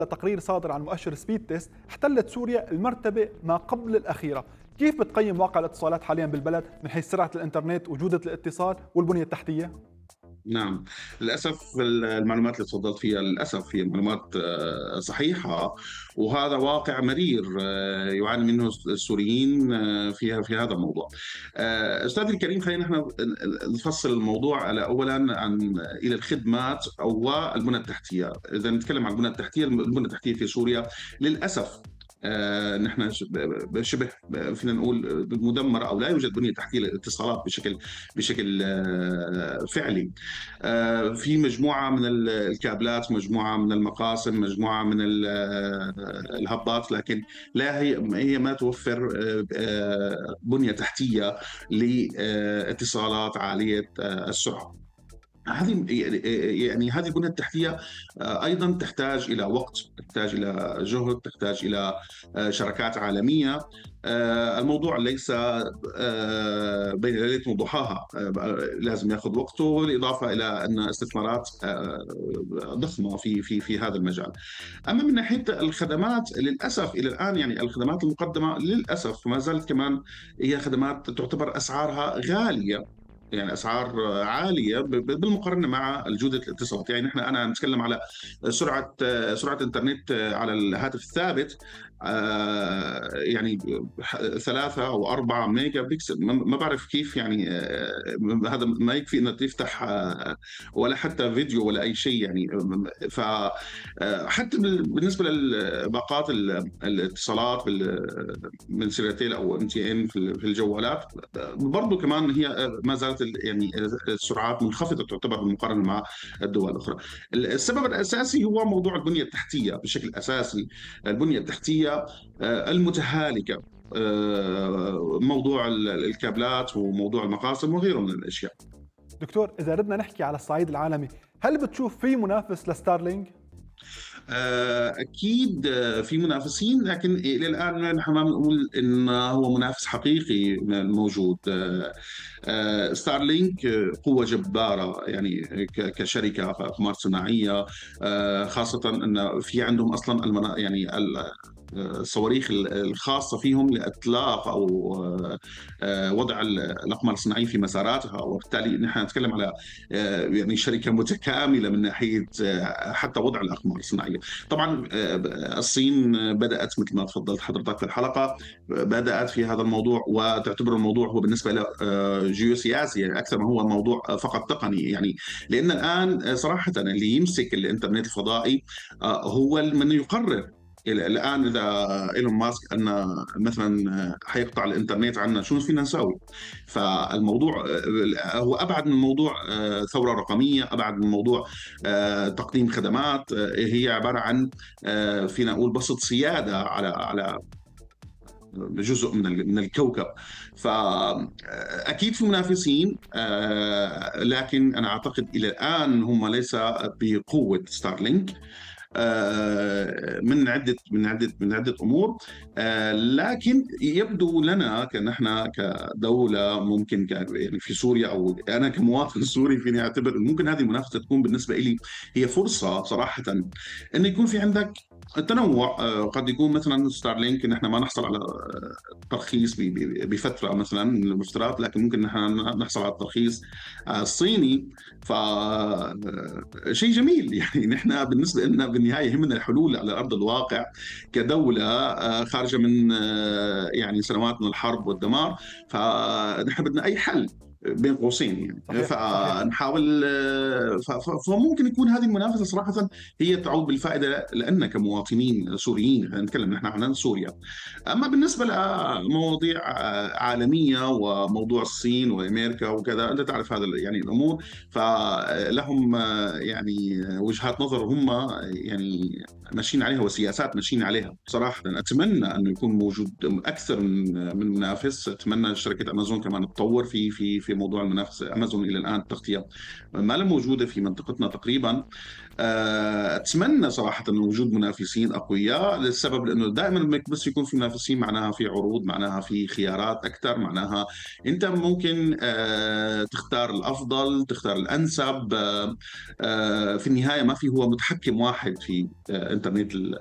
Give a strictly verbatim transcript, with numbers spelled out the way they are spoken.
تقرير صادر عن مؤشر سبيد تيست احتلت سوريا المرتبة ما قبل الأخيرة. كيف بتقيم واقع الاتصالات حاليا بالبلد من حيث سرعة الإنترنت وجودة الاتصال والبنية التحتية؟ نعم، للأسف المعلومات اللي تفضلت فيها للأسف هي معلومات آه، صحيحة، وهذا واقع مرير آه، يعاني منه السوريين آه، في في هذا الموضوع. آه، أستاذي الكريم، خلينا نحن نفصل الموضوع على أولا عن إلى الخدمات أو البنى التحتية. إذا نتكلم عن البنى التحتية، البنى التحتية في سوريا للأسف آه، نحن شبه فينا نقول مدمرة، أو لا يوجد بنية تحتية للاتصالات بشكل بشكل آه، فعلي. آه، في مجموعة من الكابلات، مجموعة من المقاسم، مجموعة من ال- آه، الهبات، لكن لا هي هي ما توفر آه، آه، بنية تحتية لاتصالات عالية آه، السرعة. هذه يعني هذه البنية التحتية آه، أيضا تحتاج إلى وقت، تحتاج إلى جهد، تحتاج إلى آه، شركات عالمية. آه، الموضوع ليس آه، بين ليلة وضحاها، آه، لازم يأخذ وقته، بالإضافة إلى أن استثمارات آه، ضخمة في في في هذا المجال. أما من ناحية الخدمات، للأسف إلى الآن يعني الخدمات المقدمة للأسف ما زالت كمان هي خدمات تعتبر أسعارها غالية، يعني اسعار عاليه ب- ب- بالمقارنه مع جوده الاتصالات. يعني نحن انا نتكلم على سرعه سرعه انترنت على الهاتف الثابت، آه، يعني ثلاثة أو أربعة ميجا بكسل. ما ما بعرف كيف يعني آه، هذا ما يكفي أنك تفتح آه، ولا حتى فيديو ولا أي شيء يعني. فحتى بالنسبة لباقات ال- الاتصالات بال- من سيرتيل أو ام تي ان في في الجوالات، برضو كمان هي ما زالت ال- يعني السرعات منخفضة تعتبر بالمقارنة مع الدول الأخرى. السبب الأساسي هو موضوع البنية التحتية بشكل أساسي، البنية التحتية آه، المتهالكة، آه، موضوع ال- الكابلات وموضوع المقاصم وغيره من الأشياء. دكتور، إذا ردنا نحكي على الصعيد العالمي، هل بتشوف في منافس لستارلينك؟ آه، أكيد آه، في منافسين، لكن إلى الآن نحن ما بنقول إن هو منافس حقيقي موجود. آه، آه، ستارلينك آه، قوة جبارة يعني ك- كشركة في أقمار صناعية، آه، خاصة أن في عندهم أصلا المنا يعني ال- الصواريخ الخاصة فيهم لإطلاق أو آه، آه، وضع ال- الأقمار الصناعية في مساراتها. وبالتالي نحن نتكلم على آه، يعني شركة متكاملة من ناحية آه، حتى وضع الأقمار الصناعية. طبعا آه، الصين بدأت مثل ما تفضلت حضرتك في الحلقة، بدأت في هذا الموضوع وتعتبر الموضوع هو بالنسبة له آه، جيوسياسي يعني أكثر ما هو موضوع آه، فقط تقني يعني. لأن الآن آه، صراحة اللي يمسك الإنترنت الفضائي آه، هو من يقرر. الآن إذا إيلون ماسك أن مثلا آه، حيقطع الإنترنت عنا، شو فينا نسوي؟ فالموضوع آه، هو أبعد من موضوع آه، ثورة رقمية، أبعد من موضوع آه، تقديم خدمات. آه، هي عبارة عن آه، فينا نقول بسط سيادة على على جزء من ال- من الكوكب. فأكيد في منافسين، آه، لكن أنا أعتقد إلى الآن هم ليس بقوة ستارلينك، آه، من عدة من عدة من عدة أمور. آه، لكن يبدو لنا كنحن كدولة ممكن ك يعني في سوريا، أو أنا كمواطن سوري فيني أعتبر ممكن هذه المنافسة تكون بالنسبة لي هي فرصة صراحة، أن يكون في عندك التنوع. آه، قد يكون مثلا ستارلينك نحن ما نحصل على آه، ترخيص ب- ب- بفتره مثلا من المفترض، لكن ممكن نحن نحصل على الترخيص آه، الصيني. ف آه، شيء جميل يعني نحن بالنسبه لنا بالنهايه يهمنا الحلول على ارض الواقع كدوله آه، خارجه من آه، يعني سنوات من الحرب والدمار. فنحن بدنا اي حل بين قوسين يعني. صحيح صحيح. فنحاول آه، ف- ف- فممكن يكون هذه المنافسه صراحه هي تعود بالفائده لنا كمواطنين سوريين، خلينا نتكلم نحن عن سوريا. اما بالنسبه لمواضيع عالميه وموضوع الصين وامريكا وكذا، انت تعرف هذا يعني الامور، فلهم يعني وجهات نظر هم يعني ماشيين عليها، وسياسات ماشيين عليها. بصراحه اتمنى انه يكون موجود اكثر من من منافس. اتمنى شركه امازون كمان تطور في في في في موضوع المنافسه. امازون الى الان التغطيه ما لها موجوده في منطقتنا تقريبا. آه، اتمنى صراحه انه وجود منافسين اقوياء، للسبب لانه دائما لما بس يكون في منافسين معناها في عروض، معناها في خيارات اكثر، معناها انت ممكن آه، تختار الافضل، تختار الانسب. آه، آه، في النهايه ما في هو متحكم واحد في آه، انترنت